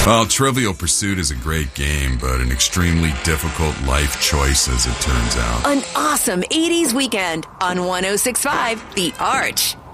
Well, Trivial Pursuit is a great game, but an extremely difficult life choice as it turns out. An awesome 80s weekend on 106.5 The Arch.